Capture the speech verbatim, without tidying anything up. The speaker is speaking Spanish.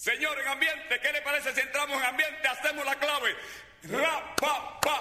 Señor, en ambiente, ¿qué le parece si entramos en ambiente? Hacemos la clave. Ra, pa, pa.